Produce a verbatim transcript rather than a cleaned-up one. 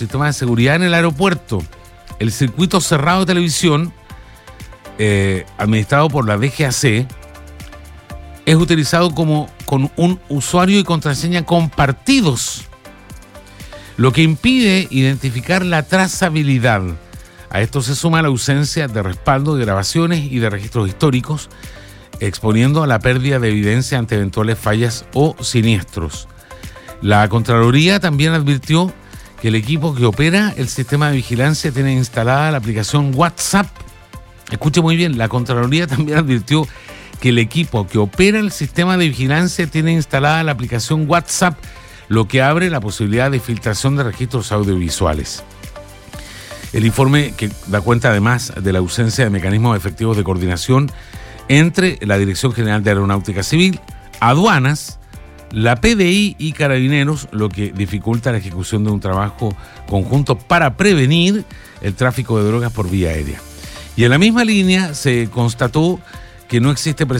sistemas de seguridad en el aeropuerto. El circuito cerrado de televisión, eh, administrado por la D G A C, es utilizado como con un usuario y contraseña compartidos, lo que impide identificar la trazabilidad. A esto se suma la ausencia de respaldo de grabaciones y de registros históricos, exponiendo a la pérdida de evidencia ante eventuales fallas o siniestros. La Contraloría también advirtió que el equipo que opera el sistema de vigilancia tiene instalada la aplicación WhatsApp. Escuche muy bien, la Contraloría también advirtió que el equipo que opera el sistema de vigilancia tiene instalada la aplicación WhatsApp, lo que abre la posibilidad de filtración de registros audiovisuales. El informe, que da cuenta además de la ausencia de mecanismos efectivos de coordinación entre la Dirección General de Aeronáutica Civil, Aduanas, la P D I y Carabineros, lo que dificulta la ejecución de un trabajo conjunto para prevenir el tráfico de drogas por vía aérea. Y en la misma línea se constató que no existe